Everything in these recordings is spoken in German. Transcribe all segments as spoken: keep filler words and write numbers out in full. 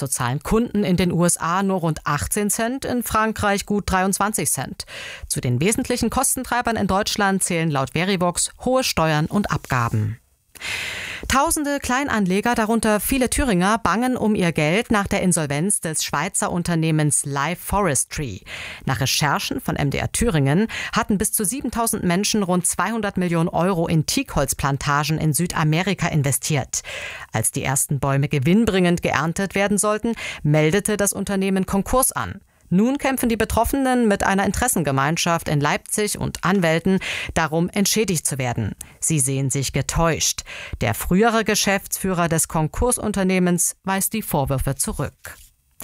So zahlen Kunden in den U S A nur rund achtzehn Cent, in Frankreich gut dreiundzwanzig Cent. Zu den wesentlichen Kostentreibern in Deutschland zählen laut Verivox hohe Steuern und Abgaben. Tausende Kleinanleger, darunter viele Thüringer, bangen um ihr Geld nach der Insolvenz des Schweizer Unternehmens Life Forestry. Nach Recherchen von M D R Thüringen hatten bis zu siebentausend Menschen rund zweihundert Millionen Euro in Teakholzplantagen in Südamerika investiert. Als die ersten Bäume gewinnbringend geerntet werden sollten, meldete das Unternehmen Konkurs an. Nun kämpfen die Betroffenen mit einer Interessengemeinschaft in Leipzig und Anwälten darum, entschädigt zu werden. Sie sehen sich getäuscht. Der frühere Geschäftsführer des Konkursunternehmens weist die Vorwürfe zurück.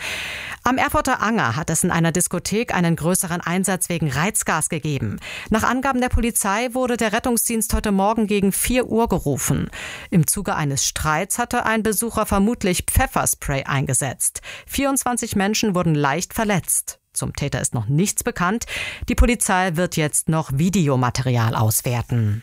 Am Erfurter Anger hat es in einer Diskothek einen größeren Einsatz wegen Reizgas gegeben. Nach Angaben der Polizei wurde der Rettungsdienst heute Morgen gegen vier Uhr gerufen. Im Zuge eines Streits hatte ein Besucher vermutlich Pfefferspray eingesetzt. vierundzwanzig Menschen wurden leicht verletzt. Zum Täter ist noch nichts bekannt. Die Polizei wird jetzt noch Videomaterial auswerten.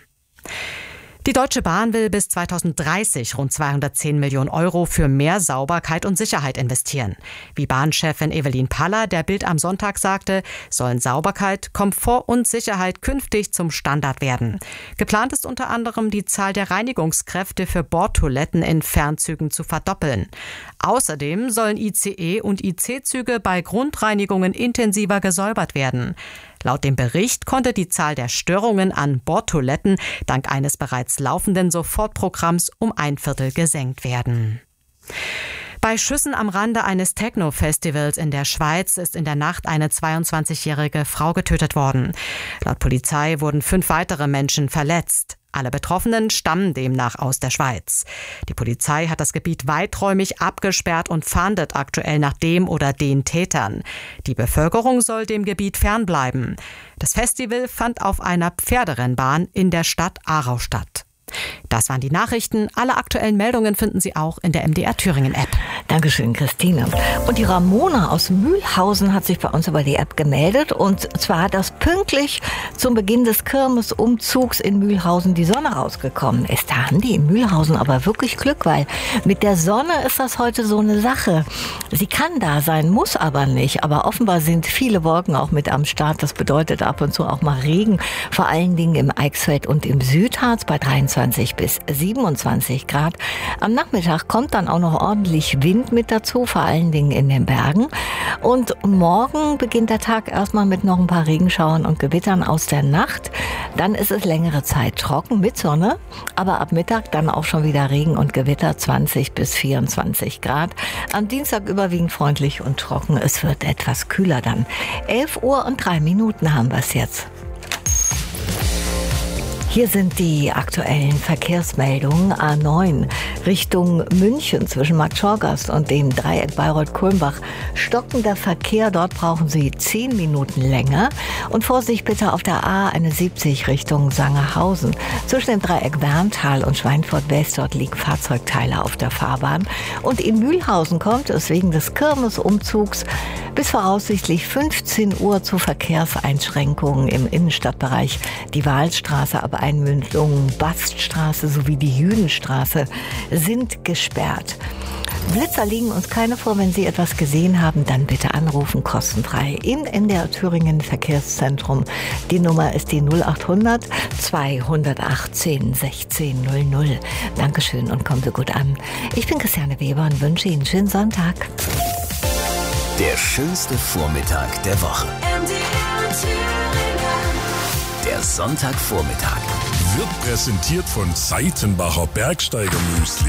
Die Deutsche Bahn will bis zweitausenddreißig rund zweihundertzehn Millionen Euro für mehr Sauberkeit und Sicherheit investieren. Wie Bahnchefin Evelyn Paller der Bild am Sonntag sagte, sollen Sauberkeit, Komfort und Sicherheit künftig zum Standard werden. Geplant ist unter anderem, die Zahl der Reinigungskräfte für Bordtoiletten in Fernzügen zu verdoppeln. Außerdem sollen I C E und I C-Züge bei Grundreinigungen intensiver gesäubert werden. Laut dem Bericht konnte die Zahl der Störungen an Bordtoiletten dank eines bereits laufenden Sofortprogramms um ein Viertel gesenkt werden. Bei Schüssen am Rande eines Techno-Festivals in der Schweiz ist in der Nacht eine zweiundzwanzigjährige Frau getötet worden. Laut Polizei wurden fünf weitere Menschen verletzt. Alle Betroffenen stammen demnach aus der Schweiz. Die Polizei hat das Gebiet weiträumig abgesperrt und fahndet aktuell nach dem oder den Tätern. Die Bevölkerung soll dem Gebiet fernbleiben. Das Festival fand auf einer Pferderennbahn in der Stadt Aarau statt. Das waren die Nachrichten. Alle aktuellen Meldungen finden Sie auch in der M D R Thüringen App. Dankeschön, Christine. Und die Ramona aus Mühlhausen hat sich bei uns über die App gemeldet. Und zwar hat das pünktlich zum Beginn des Kirmesumzugs in Mühlhausen die Sonne rausgekommen ist. Da haben die in Mühlhausen aber wirklich Glück, weil mit der Sonne ist das heute so eine Sache. Sie kann da sein, muss aber nicht. Aber offenbar sind viele Wolken auch mit am Start. Das bedeutet ab und zu auch mal Regen, vor allen Dingen im Eichsfeld und im Südharz bei dreiundzwanzig bis siebenundzwanzig Grad. Am Nachmittag kommt dann auch noch ordentlich Wind mit dazu, vor allen Dingen in den Bergen. Und morgen beginnt der Tag erstmal mit noch ein paar Regenschauern und Gewittern aus der Nacht. Dann ist es längere Zeit trocken mit Sonne, aber ab Mittag dann auch schon wieder Regen und Gewitter, zwanzig bis vierundzwanzig Grad. Am Dienstag überwiegend freundlich und trocken. Es wird etwas kühler dann. elf Uhr und drei Minuten haben wir es jetzt. Hier sind die aktuellen Verkehrsmeldungen. A neun Richtung München zwischen Marktschorgast und dem Dreieck Bayreuth-Kulmbach. Stockender Verkehr, dort brauchen Sie zehn Minuten länger. Und Vorsicht bitte auf der A einundsiebzig Richtung Sangerhausen. Zwischen dem Dreieck Werntal und Schweinfurt-West, dort liegen Fahrzeugteile auf der Fahrbahn. Und in Mühlhausen kommt es wegen des Kirmesumzugs bis voraussichtlich fünfzehn Uhr zu Verkehrseinschränkungen im Innenstadtbereich. Die Wahlstraße ab Einmündung, Baststraße sowie die Jüdenstraße sind gesperrt. Blitzer liegen uns keine vor. Wenn Sie etwas gesehen haben, dann bitte anrufen, kostenfrei im M D R Thüringen Verkehrszentrum. Die Nummer ist die null achthundert zweihundertachtzehn sechzehn null null. Dankeschön und kommen Sie gut an. Ich bin Christiane Weber und wünsche Ihnen einen schönen Sonntag. Der schönste Vormittag der Woche. M D R Thüringen. Der Sonntagvormittag. Wird präsentiert von Seitenbacher Bergsteiger Müsli.